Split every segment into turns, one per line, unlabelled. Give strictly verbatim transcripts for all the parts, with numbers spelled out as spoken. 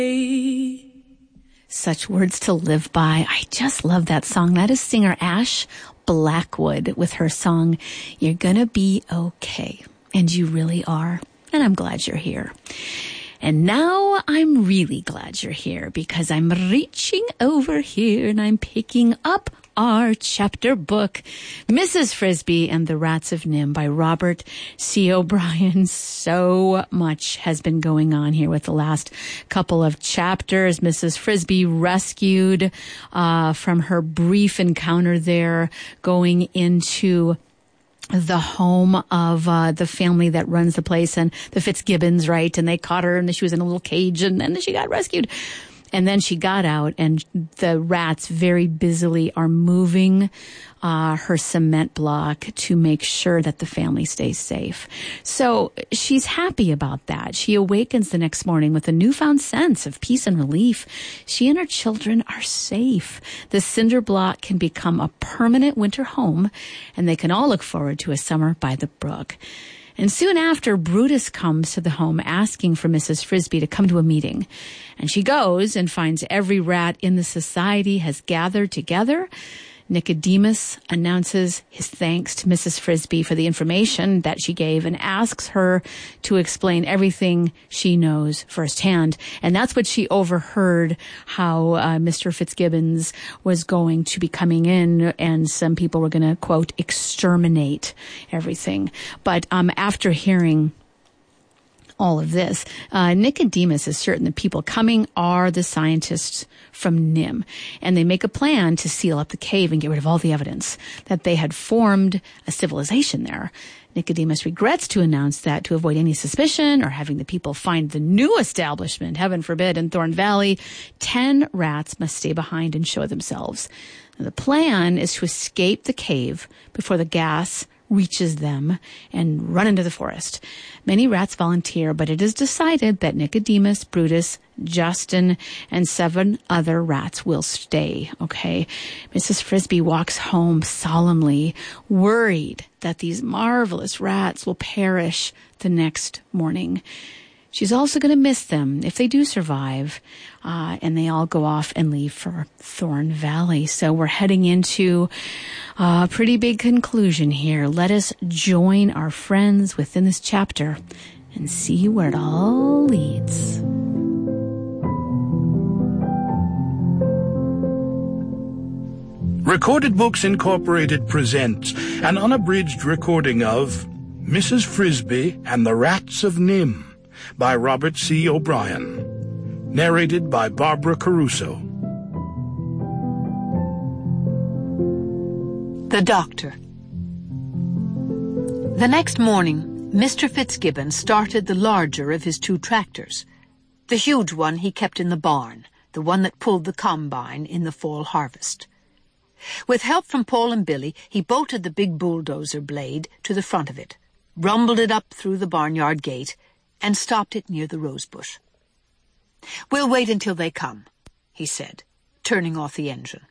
Such words to live by. I just love that song. That is singer Ash Blackwood with her song, You're Gonna Be Okay. And you really are. And I'm glad you're here. And now I'm really glad you're here because I'm reaching over here and I'm picking up our chapter book, Missus Frisby and the Rats of Nim by Robert C. O'Brien. So much has been going on here with the last couple of chapters. Missus Frisby rescued uh, from her brief encounter there, going into the home of uh, the family that runs the place, and the Fitzgibbons, right? And they caught her and she was in a little cage and then she got rescued. And then she got out and the rats very busily are moving uh, her cement block to make sure that the family stays safe. So she's happy about that. She awakens the next morning with a newfound sense of peace and relief. She and her children are safe. The cinder block can become a permanent winter home and they can all look forward to a summer by the brook. And soon after, Brutus comes to the home asking for Missus Frisby to come to a meeting. And she goes and finds every rat in the society has gathered together. Nicodemus announces his thanks to Missus Frisby for the information that she gave and asks her to explain everything she knows firsthand. And that's what she overheard, how uh, Mister Fitzgibbons was going to be coming in and some people were going to, quote, exterminate everything. But um, after hearing all of this, uh, Nicodemus is certain the people coming are the scientists from Nim, and they make a plan to seal up the cave and get rid of all the evidence that they had formed a civilization there. Nicodemus regrets to announce that to avoid any suspicion or having the people find the new establishment, heaven forbid, in Thorn Valley, ten rats must stay behind and show themselves. Now, the plan is to escape the cave before the gas reaches them and run into the forest. Many rats volunteer, but it is decided that Nicodemus, Brutus, Justin, and seven other rats will stay, okay? Missus Frisby walks home solemnly, worried that these marvelous rats will perish the next morning. She's also going to miss them if they do survive, uh, and they all go off and leave for Thorn Valley. So we're heading into a pretty big conclusion here. Let us join our friends within this chapter and see where it all leads.
Recorded Books Incorporated presents an unabridged recording of Missus Frisby and the Rats of Nim by Robert C. O'Brien, narrated by Barbara Caruso.
The Doctor. The next morning, Mister Fitzgibbon started the larger of his two tractors. The huge one he kept in the barn, the one that pulled the combine in the fall harvest. With help from Paul and Billy, he bolted the big bulldozer blade to the front of it, rumbled it up through the barnyard gate, and stopped it near the rosebush. "We'll wait until they come," he said, turning off the engine.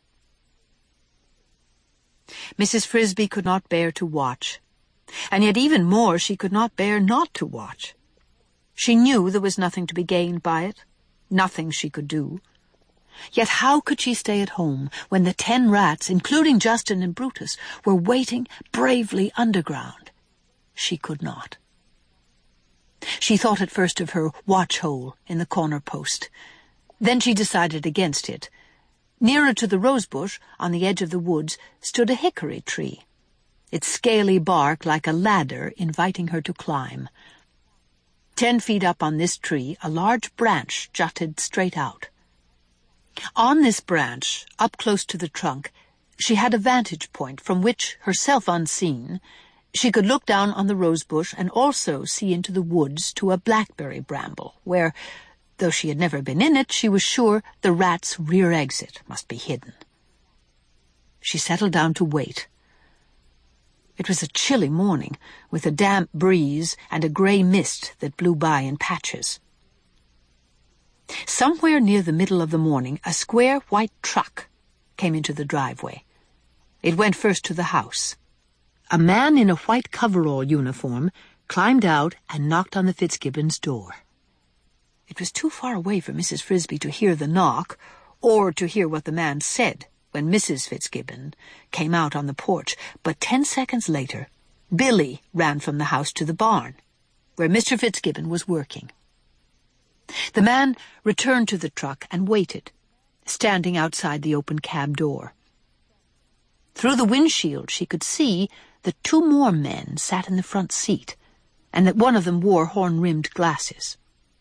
Missus Frisby could not bear to watch, and yet even more she could not bear not to watch. She knew there was nothing to be gained by it, nothing she could do. Yet how could she stay at home when the ten rats, including Justin and Brutus, were waiting bravely underground? She could not. She thought at first of her watch-hole in the corner post. Then she decided against it. Nearer to the rosebush, on the edge of the woods, stood a hickory tree, its scaly bark like a ladder inviting her to climb. Ten feet up on this tree, a large branch jutted straight out. On this branch, up close to the trunk, she had a vantage point from which, herself unseen, she could look down on the rosebush and also see into the woods to a blackberry bramble, where, though she had never been in it, she was sure the rat's rear exit must be hidden. She settled down to wait. It was a chilly morning, with a damp breeze and a grey mist that blew by in patches. Somewhere near the middle of the morning, a square white truck came into the driveway. It went first to the house. A man in a white coverall uniform climbed out and knocked on the Fitzgibbons' door. It was too far away for Missus Frisbee to hear the knock, or to hear what the man said when Missus Fitzgibbon came out on the porch, but ten seconds later, Billy ran from the house to the barn, where Mister Fitzgibbon was working. The man returned to the truck and waited, standing outside the open cab door. Through the windshield she could see that two more men sat in the front seat, and that one of them wore horn-rimmed glasses.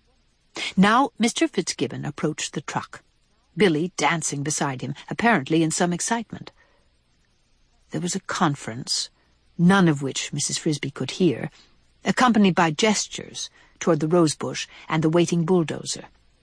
Now Mister Fitzgibbon approached the truck, Billy dancing beside him, apparently in some excitement. There was a conference, none of which Missus Frisbee could hear, accompanied by gestures toward the rosebush and the waiting bulldozer.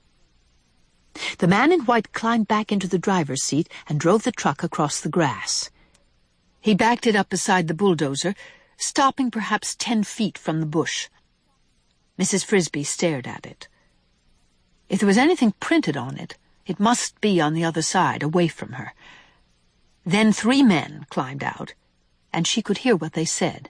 The man in white climbed back into the driver's seat and drove the truck across the grass. He backed it up beside the bulldozer, stopping perhaps ten feet from the bush. Missus Frisbee stared at it. If there was anything printed on it, it must be on the other side, away from her. Then three men climbed out, and she could hear what they said.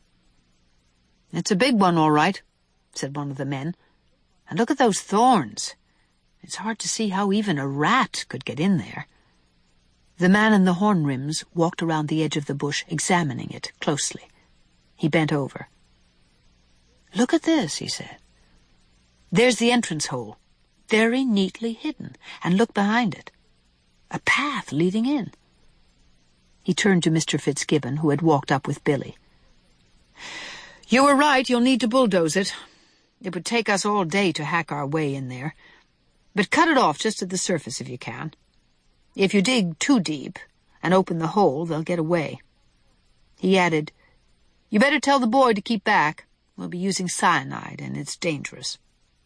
"It's a big one, all right," said one of the men. "And look at those thorns. It's hard to see how even a rat could get in there." The man in the horn rims walked around the edge of the bush, examining it closely. He bent over. "Look at this," he said. "There's the entrance hole, very neatly hidden, and look behind it. A path leading in." He turned to Mister Fitzgibbon, who had walked up with Billy. "You were right, you'll need to bulldoze it. It would take us all day to hack our way in there. But cut it off just at the surface if you can. If you dig too deep and open the hole, they'll get away." He added, "You better tell the boy to keep back. We'll be using cyanide, and it's dangerous."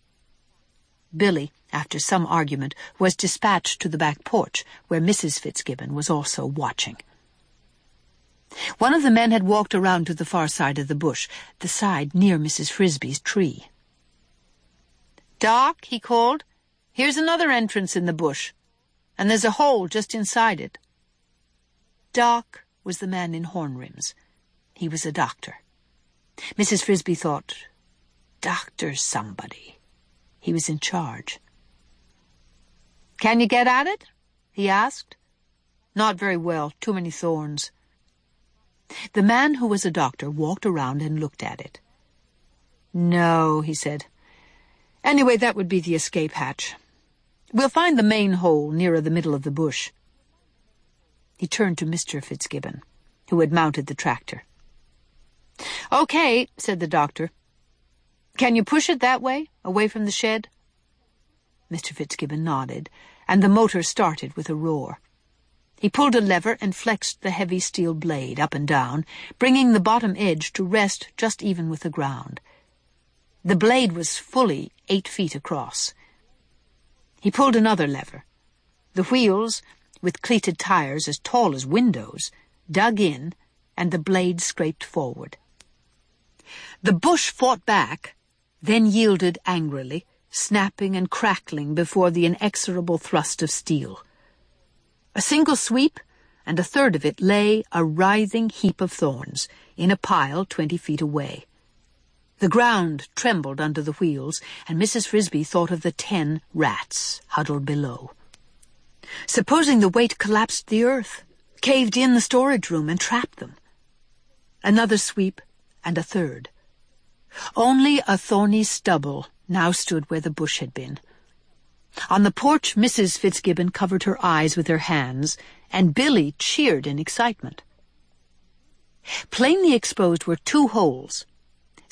Billy, after some argument, was dispatched to the back porch, where Missus Fitzgibbon was also watching. One of the men had walked around to the far side of the bush, the side near Missus Frisbee's tree. "Doc," he called, "here's another entrance in the bush, and there's a hole just inside it." Doc was the man in horn rims. He was a doctor. Missus Frisbee thought, Doctor somebody. He was in charge. "Can you get at it?" he asked. "Not very well. Too many thorns." The man who was a doctor walked around and looked at it. "No," he said. "Anyway, that would be the escape hatch. We'll find the main hole nearer the middle of the bush." He turned to Mister Fitzgibbon, who had mounted the tractor. "Okay," said the doctor. "Can you push it that way, away from the shed?" Mister Fitzgibbon nodded, and the motor started with a roar. He pulled a lever and flexed the heavy steel blade up and down, bringing the bottom edge to rest just even with the ground. The blade was fully eight feet across. He pulled another lever. The wheels, with cleated tires as tall as windows, dug in, and the blade scraped forward. The bush fought back, then yielded angrily, snapping and crackling before the inexorable thrust of steel. A single sweep, and a third of it lay a writhing heap of thorns, in a pile twenty feet away. The ground trembled under the wheels, and Missus Frisbee thought of the ten rats huddled below. Supposing the weight collapsed the earth, caved in the storage room, and trapped them? Another sweep, and a third. Only a thorny stubble now stood where the bush had been. On the porch, Missus Fitzgibbon covered her eyes with her hands, and Billy cheered in excitement. Plainly exposed were two holes,